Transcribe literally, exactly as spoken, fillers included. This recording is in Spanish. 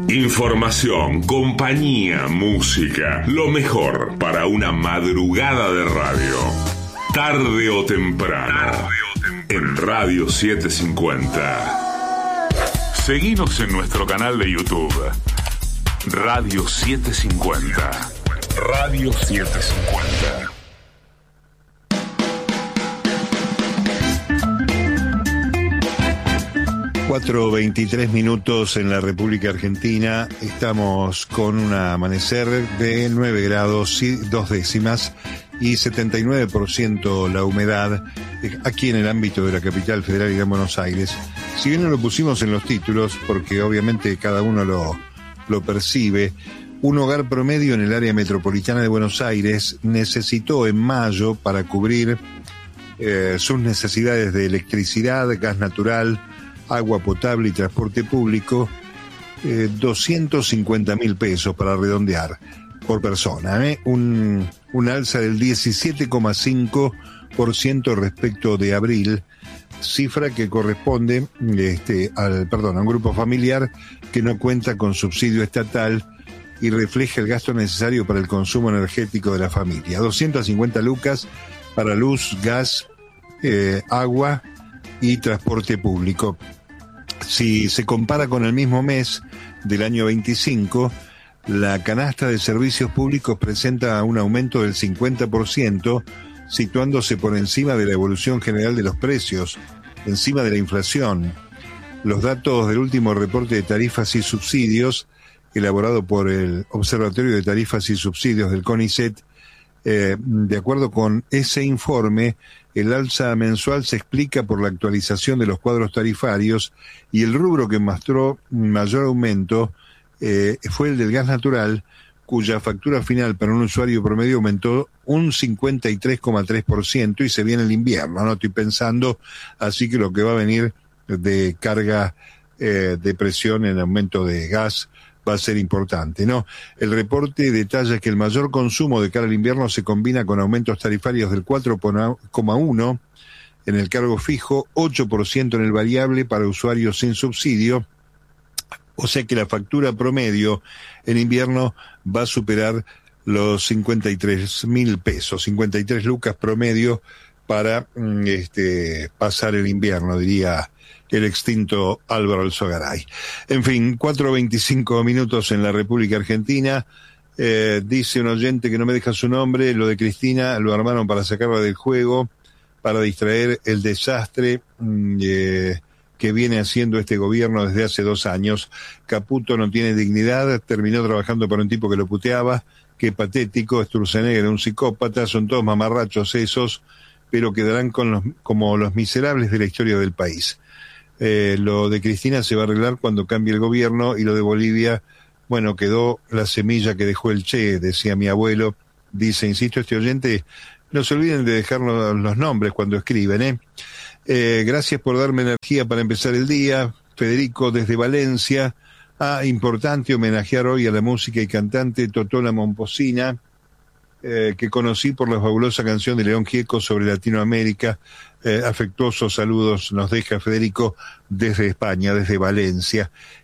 Información, compañía, música, lo mejor para una madrugada de radio. Tarde o temprano, Tarde o temprano. En Radio setecientos cincuenta. Seguinos en nuestro canal de YouTube, Radio setecientos cincuenta. Radio setecientos cincuenta. cuatro veintitrés minutos en la República Argentina. Estamos con un amanecer de nueve grados y dos décimas y setenta y nueve por ciento la humedad aquí en el ámbito de la capital federal y de Buenos Aires. Si bien no lo pusimos en los títulos, porque obviamente cada uno lo, lo percibe, un hogar promedio en el área metropolitana de Buenos Aires necesitó en mayo para cubrir eh, sus necesidades de electricidad, gas natural, agua potable y transporte público, eh, doscientos cincuenta mil pesos para redondear por persona, ¿eh? un, un alza del diecisiete coma cinco por ciento respecto de abril, cifra que corresponde este, al, perdón, a un grupo familiar que no cuenta con subsidio estatal y refleja el gasto necesario para el consumo energético de la familia. doscientas cincuenta lucas para luz, gas, eh, agua y transporte público. Si se compara con el mismo mes del año veinticinco, la canasta de servicios públicos presenta un aumento del cincuenta por ciento, situándose por encima de la evolución general de los precios, encima de la inflación. Los datos del último reporte de tarifas y subsidios, elaborado por el Observatorio de Tarifas y Subsidios del CONICET, eh, de acuerdo con ese informe, el alza mensual se explica por la actualización de los cuadros tarifarios y el rubro que mostró mayor aumento eh, fue el del gas natural, cuya factura final para un usuario promedio aumentó un cincuenta y tres coma tres por ciento y se viene el invierno, no estoy pensando, así que lo que va a venir de carga eh, de presión en aumento de gas va a ser importante, ¿no? El reporte detalla que el mayor consumo de cara al invierno se combina con aumentos tarifarios del cuatro coma uno en el cargo fijo, ocho por ciento en el variable para usuarios sin subsidio, o sea que la factura promedio en invierno va a superar los cincuenta y tres mil pesos, cincuenta y tres lucas promedio para este, pasar el invierno, diría el extinto Álvaro Alzogaray. En fin, cuatro veinticinco minutos en la República Argentina. Eh, dice un oyente que no me deja su nombre, lo de Cristina lo armaron para sacarla del juego, para distraer el desastre eh, que viene haciendo este gobierno desde hace dos años. Caputo no tiene dignidad, terminó trabajando para un tipo que lo puteaba. Qué patético, Sturzenegger era un psicópata, son todos mamarrachos esos, pero quedarán con los, como los miserables de la historia del país. Eh, lo de Cristina se va a arreglar cuando cambie el gobierno, y lo de Bolivia, bueno, quedó la semilla que dejó el Che, decía mi abuelo. Dice, insisto, este oyente, no se olviden de dejarnos los nombres cuando escriben, ¿eh? Eh, gracias por darme energía para empezar el día. Federico desde Valencia. Ah, importante homenajear hoy a la música y cantante Totó Momposina, eh, que conocí por la fabulosa canción de León Gieco sobre Latinoamérica. Eh, afectuosos saludos nos deja Federico desde España, desde Valencia.